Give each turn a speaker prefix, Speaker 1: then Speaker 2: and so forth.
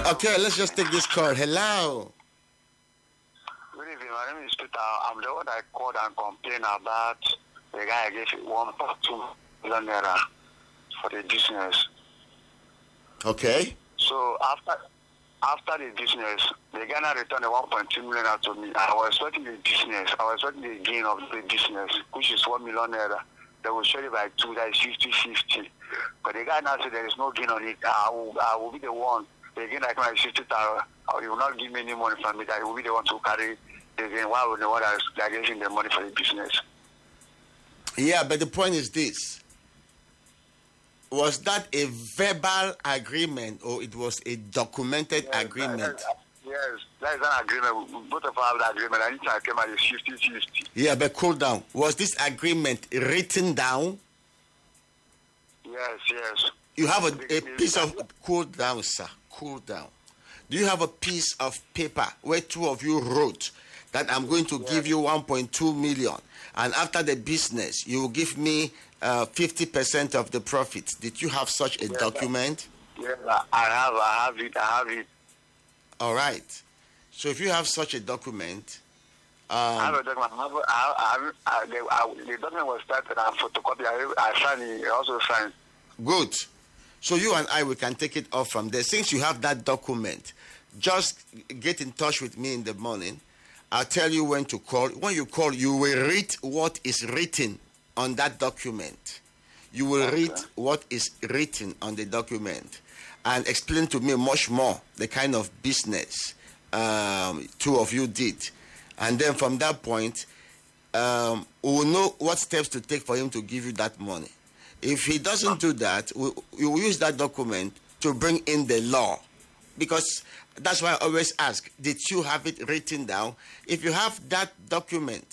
Speaker 1: Okay, let's just take this call. Hello.
Speaker 2: Good evening. My name is Peter. I'm the one I called and complained about the guy I gave 1.2 million naira for the business.
Speaker 1: Okay.
Speaker 2: So after the business, the guy now returned the 1.2 million naira to me. I was expecting the business. I was expecting the gain of the business, which is 1 million naira. They will share it by 2, that is 50-50. But the guy now said there is no gain on it. I will be the one. The gain I can 50,000. He will not give me any money from it. I will be the one to carry the gain. Why would the one that is getting the money for the business?
Speaker 1: Yeah, but the point is this. Was that a verbal agreement or it was a documented agreement?
Speaker 2: Yes, that is an agreement. Both of us have the agreement. I need to came at 50-50.
Speaker 1: Yeah, but cool down. Was this agreement written down?
Speaker 2: Yes.
Speaker 1: You have a piece of... Cool down, sir. Cool down. Do you have a piece of paper where two of you wrote that I'm going to give you 1.2 million and after the business you will give me 50% of the profits? Did you have such a document?
Speaker 2: Yes, I have it.
Speaker 1: All right. So if you have such a document...
Speaker 2: I have a document. The document was typed and I photocopy. I signed it. I also signed.
Speaker 1: Good. So you and I, we can take it off from there. Since you have that document, just get in touch with me in the morning. I'll tell you when to call. When you call, you will read what is written on that document. You will read what is written on the document and explain to me much more the kind of business two of you did. And then from that point, we will know what steps to take for him to give you that money. If he doesn't do that, we will use that document to bring in the law. Because that's why I always ask, did you have it written down? If you have that document